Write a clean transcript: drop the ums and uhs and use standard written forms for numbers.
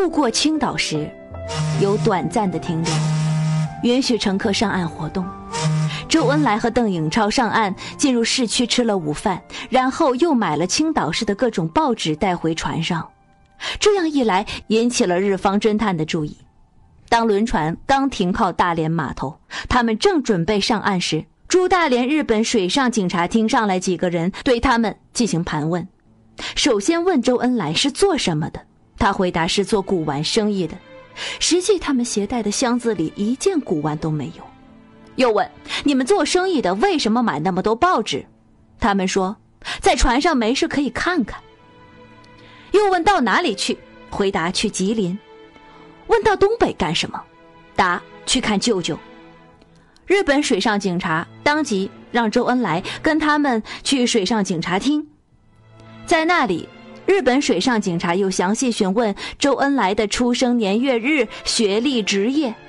路过青岛时，有短暂的停留，允许乘客上岸活动。周恩来和邓颖超上岸，进入市区吃了午饭，然后又买了青岛市的各种报纸带回船上。这样一来，引起了日方侦探的注意。当轮船刚停靠大连码头，他们正准备上岸时，驻大连日本水上警察厅上来几个人，对他们进行盘问。首先问周恩来是做什么的，他回答是做古玩生意的。实际他们携带的箱子里一件古玩都没有。又问你们做生意的为什么买那么多报纸？他们说在船上没事可以看看。又问到哪里去？回答去吉林。问到东北干什么？答去看舅舅。日本水上警察当即让周恩来跟他们去水上警察厅。在那里，日本水上警察又详细询问周恩来的出生年月日、学历、职业。